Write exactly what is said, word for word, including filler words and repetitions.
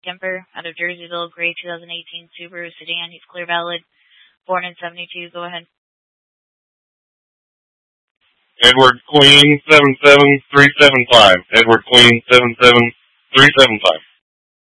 Kemper out of Jerseyville, gray two thousand eighteen Subaru sedan. He's clear valid. Born in seventy-two. Go ahead. Edward Queen seven seven three seven five. Edward Queen seven seven three seven five.